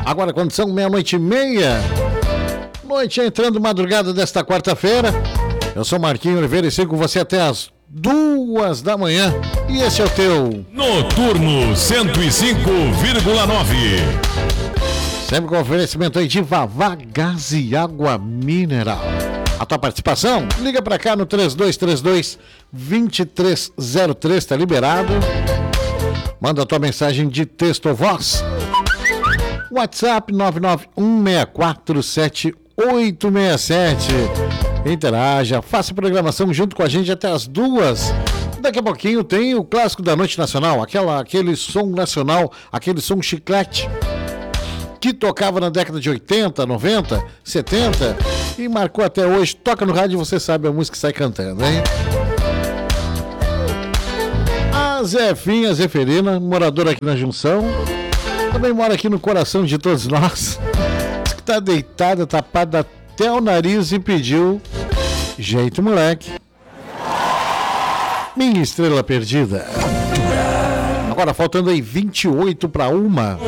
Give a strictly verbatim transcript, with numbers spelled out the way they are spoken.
Agora, quando são meia-noite e meia, noite entrando madrugada desta quarta-feira, eu sou Marquinho Oliveira e sigo com você até as duas da manhã. E esse é o teu Noturno cento e cinco vírgula nove. Sempre com oferecimento aí de Vavá Gás e Água Mineral. A tua participação? Liga pra cá no três dois três dois, dois três zero três, tá liberado. Manda a tua mensagem de texto ou voz. WhatsApp nove nove um seis quatro sete oito seis sete. Interaja, faça programação junto com a gente até as duas. Daqui a pouquinho tem o clássico da Noite Nacional, aquela, aquele som nacional, aquele som chiclete que tocava na década de oitenta, noventa, setenta e marcou até hoje. Toca no rádio e você sabe a música que sai cantando, hein? A Zefinha Zeferina, moradora aqui na Junção, também mora aqui no coração de todos nós. Diz que tá deitada, tapada até o nariz e pediu jeito, moleque. Minha estrela perdida. Agora faltando aí vinte e oito para uma.